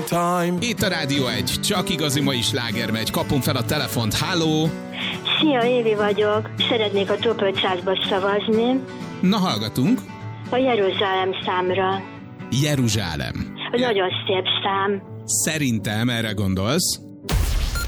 time. Itt a Rádió 1, csak igazi mai sláger megy. Kapom fel a telefont, halló! Szia, Évi vagyok. Szeretnék a Top 500-ba szavazni. Na, hallgatunk. A Jeruzsálem számra. Jeruzsálem. Nagyon szép szám. Szerintem erre gondolsz.